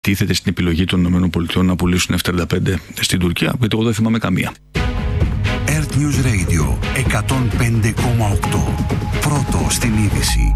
τίθεται στην επιλογή των ΗΠΑ να πουλήσουν F-35 στην Τουρκία, γιατί εγώ δεν θυμάμαι καμία. Earth News Radio 105,8. Πρώτο στην είδηση.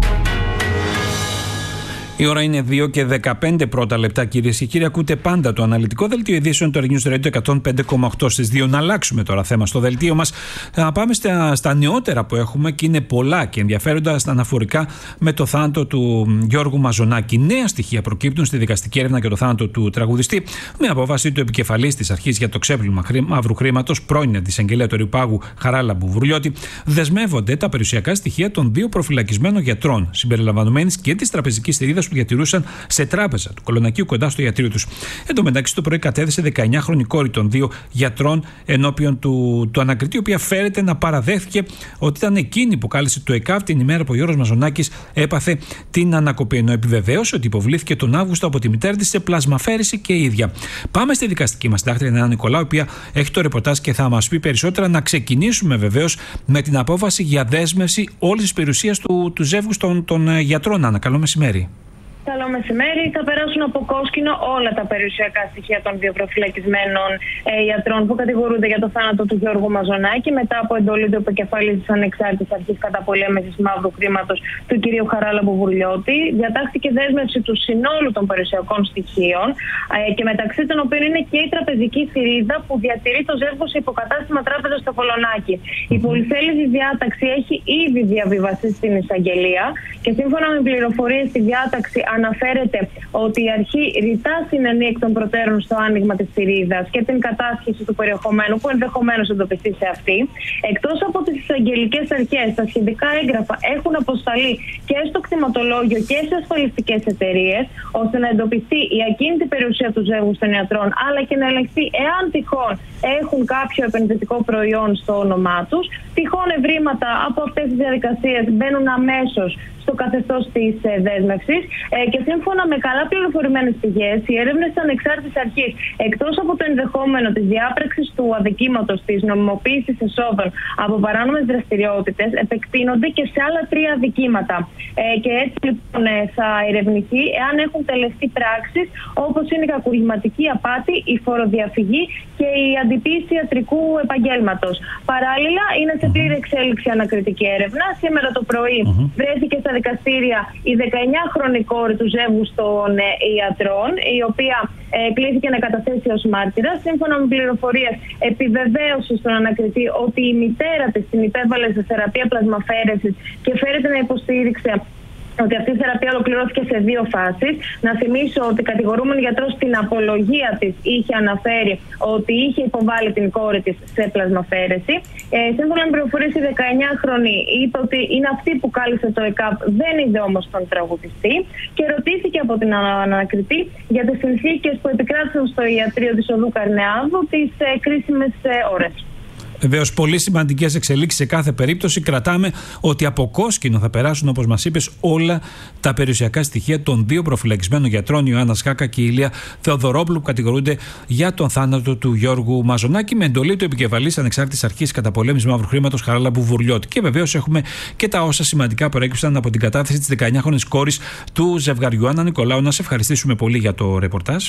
Η ώρα είναι 2 και 15 πρώτα λεπτά, κυρίες και κύριοι. Ακούτε πάντα το αναλυτικό δελτίο ειδήσεων του Earth News Radio 105,8 στις 2. Να αλλάξουμε τώρα θέμα στο δελτίο μας. Να πάμε στα νεότερα που έχουμε και είναι πολλά και ενδιαφέροντα αναφορικά με το θάνατο του Γιώργου Μαζονάκη. Νέα στοιχεία προκύπτουν στη δικαστική έρευνα για το θάνατο του τραγουδιστή, με απόφαση του επικεφαλής της Αρχής για το ξέπλυμα μαύρου χρήματος, πρώην της εισαγγελέα του Ρηπάγου Χαράλα Μπουβουρλιώτη. Δεσμεύονται τα περιουσιακά στοιχεία των δύο προφυλακισμένων γιατρών, συμπεριλαμβανομένης και της τραπεζικής θηρίδας που διατηρούσαν σε τράπεζα του Κολονακίου κοντά στο ιατρείο τους. Εν τω μεταξύ, το πρωί κατέθεσε 19χρονη κόρη των δύο γιατρών ενώπιον του ανακριτή, η οποία φέρεται να παραδέχθηκε ότι ήταν εκείνη που κάλεσε το ΕΚΑΒ την ημέρα που ο Γιώργος Μαζονάκης έπαθε την ανακοπή. Ενώ επιβεβαίωσε ότι υποβλήθηκε τον Αύγουστο από τη μητέρα της σε πλασμαφέρηση και η ίδια. Πάμε στη δικαστική μας συντάκτρια Νέα Νικολάου, η οποία έχει το ρεπορτάζ και θα μας πει περισσότερα. Να ξεκινήσουμε βεβαίως με την απόφαση για δέσμευση όλης της περιουσίας του ζεύγους των γιατρών. Άννα, καλό μεσημέρι. Καλό μεσημέρι. Θα περάσουν από κόσκινο όλα τα περιουσιακά στοιχεία των δύο προφυλακισμένων ιατρών που κατηγορούνται για το θάνατο του Γιώργου Μαζονάκη μετά από εντολή του επικεφαλής της Ανεξάρτητης Αρχής Καταπολέμησης Μαύρου Χρήματος του κ. Χαράλα Μπουβουρλιώτη. Διατάχθηκε δέσμευση του συνόλου των περιουσιακών στοιχείων και μεταξύ των οποίων είναι και η τραπεζική θηρίδα που διατηρεί το ζεύγος σε υποκατάστημα τράπεζα στο Κολονάκι. Η πολυθέλητη διάταξη έχει ήδη διαβιβαστεί στην εισαγγελία και σύμφωνα με πληροφορίες στη διάταξη αναφέρεται ότι η αρχή ρητά συνενεί εκ των προτέρων στο άνοιγμα της θηρίδας και την κατάσχεση του περιεχομένου που ενδεχομένως εντοπιστεί σε αυτή. Εκτός από τις εισαγγελικές αρχές, τα σχετικά έγγραφα έχουν αποσταλεί και στο κτηματολόγιο και σε ασφαλιστικές εταιρείες, ώστε να εντοπιστεί η ακίνητη περιουσία του ζεύγους των ιατρών, αλλά και να ελεγχθεί εάν τυχόν έχουν κάποιο επενδυτικό προϊόν στο όνομά τους. Τυχόν ευρήματα από αυτές τις διαδικασίες μπαίνουν αμέσως στο καθεστώς της δέσμευσης και σύμφωνα με καλά πληροφορημένες πηγές, οι έρευνες της Ανεξάρτητης Αρχής, εκτός από το ενδεχόμενο της διάπραξης του αδικήματος της νομιμοποίησης εσόδων από παράνομες δραστηριότητες, επεκτείνονται και σε άλλα 3 αδικήματα. Και έτσι λοιπόν θα ερευνηθεί εάν έχουν τελεστεί πράξεις όπως είναι η κακουργηματική απάτη, η φοροδιαφυγή και η αντιποίηση ιατρικού επαγγέλματος. Παράλληλα, είναι σε πλήρη εξέλιξη ανακριτική έρευνα. Σήμερα το πρωί βρέθηκε στα δικαστήρια η 19χρονη κόρη του ζεύγους των ιατρών, η οποία κλήθηκε να καταθέσει ως μάρτυρα. Σύμφωνα με πληροφορίες, επιβεβαίωσε στον ανακριτή ότι η μητέρα της την υπέβαλε σε θεραπεία πλασμαφέρεσης και φέρεται να υποστήριξε ότι αυτή η θεραπεία ολοκληρώθηκε σε 2 φάσεις. Να θυμίσω ότι κατηγορούμενη γιατρός στην απολογία της είχε αναφέρει ότι είχε υποβάλει την κόρη της σε πλασμαφέρεση. Σύμφωνα με πληροφορίες, η 19χρονη είπε ότι είναι αυτή που κάλεσε το ΕΚΑΒ, δεν είδε όμως τον τραγουδιστή και ρωτήθηκε από την ανακριτή για τις συνθήκες που επικράτησαν στο ιατρείο της οδού Καρνεάδου τις κρίσιμες ώρες. Βεβαίως, πολύ σημαντικές εξελίξεις σε κάθε περίπτωση. Κρατάμε ότι από κόσκινο θα περάσουν, όπως μας είπες, όλα τα περιουσιακά στοιχεία των δύο προφυλακισμένων γιατρών, Ιωάννα Σκάκα και Ηλία Θεοδωρόπουλου, που κατηγορούνται για τον θάνατο του Γιώργου Μαζονάκη, με εντολή του επικεφαλής Ανεξάρτητης Αρχής Καταπολέμησης Μαύρου Χρήματος Χαράλα Μπουβουρλιώτη. Και βεβαίως έχουμε και τα όσα σημαντικά προέκυψαν από την κατάθεση της 19χρονης κόρης του ζευγαριού. Άννα Νικολάου, να σε ευχαριστήσουμε πολύ για το ρεπορτάζ.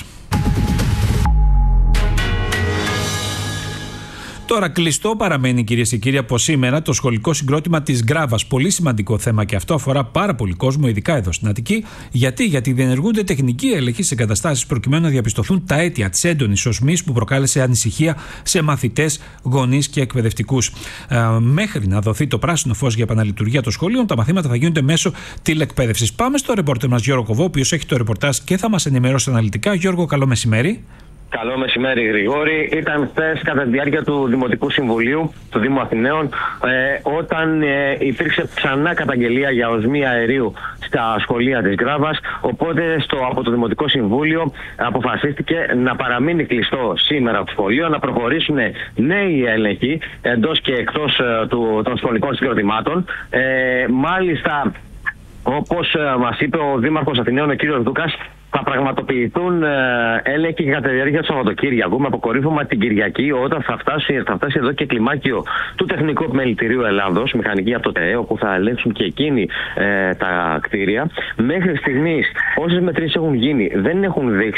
Τώρα, κλειστό παραμένει, κυρίες και κύριοι, από σήμερα το σχολικό συγκρότημα της Γκράβας. Πολύ σημαντικό θέμα και αυτό αφορά πάρα πολύ κόσμο, ειδικά εδώ στην Αττική. Γιατί διενεργούνται τεχνικοί έλεγχοι σε εγκαταστάσεις προκειμένου να διαπιστωθούν τα αίτια της έντονης οσμής που προκάλεσε ανησυχία σε μαθητές, γονείς και εκπαιδευτικούς. Μέχρι να δοθεί το πράσινο φως για επαναλειτουργία των σχολείων, τα μαθήματα θα γίνονται μέσω τηλεκπαίδευσης. Πάμε στο ρεπόρτερ μας Γιώργο Κοβό, ο οποίος έχει το ρεπορτάζ και θα μας ενημερώσει αναλυτικά. Γιώργο, καλό μεσημέρι. Καλό μεσημέρι, Γρηγόρη. Ήταν χθες κατά τη διάρκεια του Δημοτικού Συμβουλίου του Δήμου Αθηναίων, όταν υπήρξε ξανά καταγγελία για οσμή αερίου στα σχολεία της Γκράβας. Οπότε από το Δημοτικό Συμβούλιο αποφασίστηκε να παραμείνει κλειστό σήμερα το σχολείο, να προχωρήσουν νέοι έλεγχοι εντός και εκτός των σχολικών συγκροτημάτων. Μάλιστα, όπως μας είπε ο Δήμαρχος Αθηναίων, ο κ. Δούκας, Θα πραγματοποιηθούν έλεγχοι κατά τη διάρκεια του Σαββατοκύριακου, με αποκορύφωμα την Κυριακή, όταν θα φτάσει εδώ και κλιμάκιο του Τεχνικού Επιμελητηρίου Ελλάδος, μηχανική από το ΤΕΕ, όπου θα ελέγξουν και εκείνοι τα κτίρια. Μέχρι στιγμής, όσες μετρήσεις έχουν γίνει, δεν έχουν δείξει